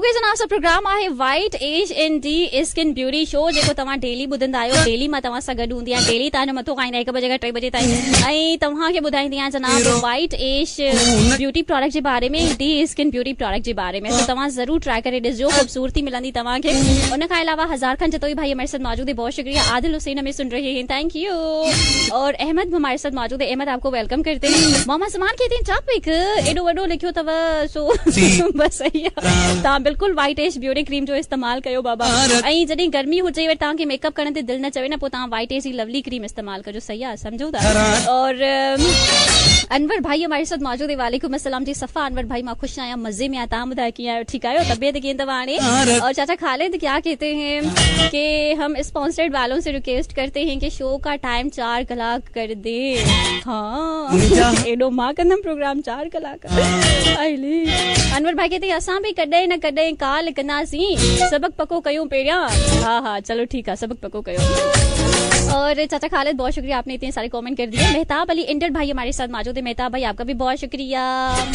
Okay जनाब, सा programme आहे white as in D skin beauty show जेको तव्हां डेली ॿुधंदा आहियो। डेली मां तव्हां सां गॾु हूंदी आहियां, डेली तव्हांजो मथो खाईंदा 1 बजे खां 3 बजे ताईं, ऐं तव्हांखे ॿुधाईंदी आहियां जनाब वाइट एज ब्यूटी प्रोडक्ट जे बारे में, डी स्किन ब्यूटी प्रोडक्ट जे बारे में। तो तव्हां जरूर ट्राई करे ॾिसजो, खूबसूरती मिलंदी तव्हांखे। उन खां अलावा हजार खान जतोई भाई हमारे साथ मौजूद है, बहुत शुक्रिया। आदिल हुसैन हमें सुन रहे हैं, थैंक यू। और अहमद हमारे साथ मौजूद है, अहमद आपको वेलकम करते हैं। मोहम्मद समान कहते हैं टॉपिक एडो वडो लिखियो तव सो बस सही है। तव्हां बिल्कुल वाइट एज ब्यूटी क्रीम जो इस्तेमाल कयो बाबा, ऐं जॾहिं गर्मी हुजे वरी तव्हांखे मेकअप करण ते दिल न चवे न, पोइ तव्हां वाइट एज जी लवली क्रीम इस्तेमाल कजो, सही आहे, समझो था। और अनवर भाई हमारे साथ मौजूद है, वालेकुम अस्सलाम जी। सफ़ा अनवर भाई, मां खुश आहियां, मजे में आहियां, तव्हां ॿुधायो कीअं आहियो, ठीकु आहियो, तबियत कीअं अथव हाणे? और चाचा खालिद क्या कहते हैं कि हम स्पॉन्सर्ड वालों से रिक्वेस्ट करते हैं कि शो का टाइम 4 कलाक कर दे। हाँ एडो मां कंदम प्रोग्राम 4 कलाक। अनवर भाई कहते हैं असां भी कॾहिं न कॾहिं काल कंदासीं, सबक पको कयूं पहिरियां। हाँ हाँ चलो ठीक है, सबक पको कयो। और चाचा खालिद बहुत शुक्रिया, आपने इतने सारे कमेंट कर दिए। मेहताब अली इंटर भाई हमारे साथ मौजूद है, मेहताब भाई आपका भी बहुत शुक्रिया।